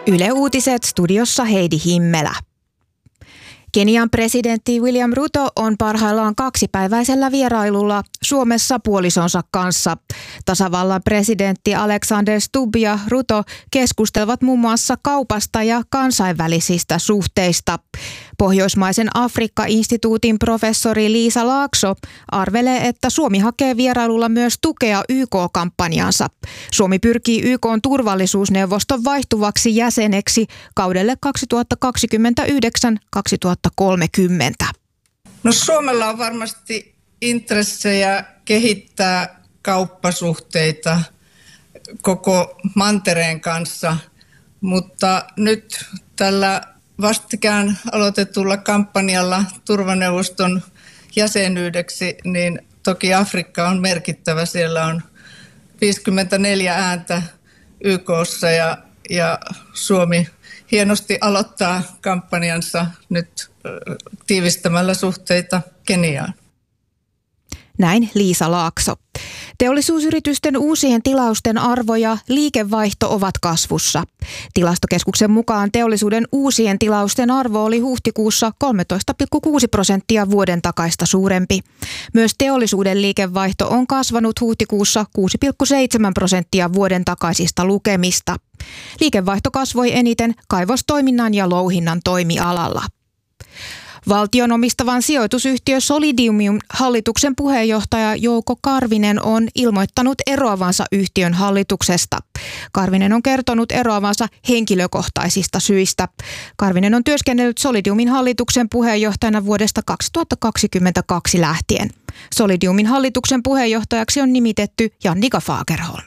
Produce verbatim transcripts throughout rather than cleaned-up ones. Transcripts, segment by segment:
Yle Uutiset, studiossa Heidi Himmelä. Kenian presidentti William Ruto on parhaillaan kaksipäiväisellä vierailulla Suomessa puolisonsa kanssa. Tasavallan presidentti Alexander Stubb ja Ruto keskustelevat muun muassa kaupasta ja kansainvälisistä suhteista. Pohjoismaisen Afrikka-instituutin professori Liisa Laakso arvelee, että Suomi hakee vierailulla myös tukea Y K-kampanjansa. Suomi pyrkii Y K:n turvallisuusneuvoston vaihtuvaksi jäseneksi kaudelle kaksituhattakaksikymmentäyhdeksän kaksituhattakolmekymmentä. No Suomella on varmasti intressejä kehittää kauppasuhteita koko mantereen kanssa, mutta nyt tällä vastikään aloitetulla kampanjalla turvaneuvoston jäsenyydeksi, niin toki Afrikka on merkittävä. Siellä on viisikymmentäneljä ääntä Y K:ssa ja, ja Suomi hienosti aloittaa kampanjansa nyt tiivistämällä suhteita Keniaan. Näin Liisa Laakso. Teollisuusyritysten uusien tilausten arvo ja liikevaihto ovat kasvussa. Tilastokeskuksen mukaan teollisuuden uusien tilausten arvo oli huhtikuussa kolmetoista pilkku kuusi prosenttia vuoden takaista suurempi. Myös teollisuuden liikevaihto on kasvanut huhtikuussa kuusi pilkku seitsemän prosenttia vuoden takaisista lukemista. Liikevaihto kasvoi eniten kaivostoiminnan ja louhinnan toimialalla. Valtion omistavan sijoitusyhtiö Solidiumin hallituksen puheenjohtaja Jouko Karvinen on ilmoittanut eroavansa yhtiön hallituksesta. Karvinen on kertonut eroavansa henkilökohtaisista syistä. Karvinen on työskennellyt Solidiumin hallituksen puheenjohtajana vuodesta kaksituhattakaksikymmentäkaksi lähtien. Solidiumin hallituksen puheenjohtajaksi on nimitetty Jannika Fagerholm.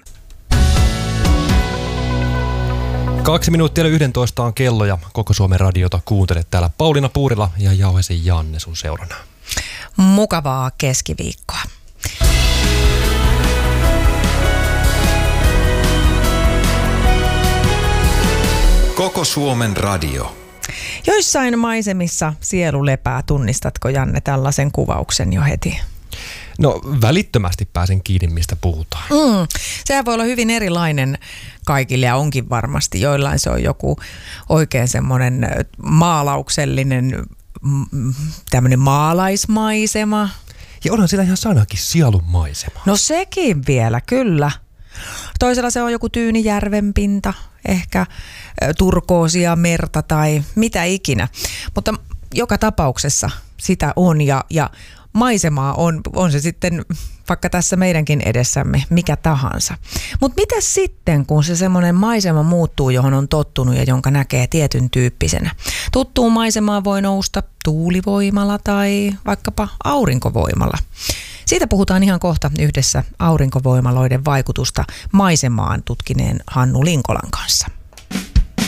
Kaksi minuuttia yli yhdentoista on kello ja Koko Suomen radiota kuuntelet täällä Pauliina Puurila ja Jauhesi Janne sun seurana. Mukavaa keskiviikkoa. Koko Suomen radio. Joissain maisemissa sielu lepää. Tunnistatko, Janne, tällaisen kuvauksen jo heti? No välittömästi pääsen kiinni, mistä puhutaan. Mm, sehän voi olla hyvin erilainen kaikille ja onkin varmasti. Joillain se on joku oikein semmoinen maalauksellinen tämmöinen maalaismaisema. Ja onhan siellä ihan sanakin sielunmaisema. No sekin vielä, kyllä. Toisella se on joku tyyni järvenpinta, ehkä turkoosia merta tai mitä ikinä. Mutta joka tapauksessa sitä on ja, ja maisemaa on, on se sitten vaikka tässä meidänkin edessämme mikä tahansa. Mutta mitä sitten, kun se semmoinen maisema muuttuu, johon on tottunut ja jonka näkee tietyn tyyppisenä? Tuttuun maisemaan voi nousta tuulivoimalla tai vaikkapa aurinkovoimalla. Siitä puhutaan ihan kohta yhdessä aurinkovoimaloiden vaikutusta maisemaan tutkineen Hannu Linkolan kanssa.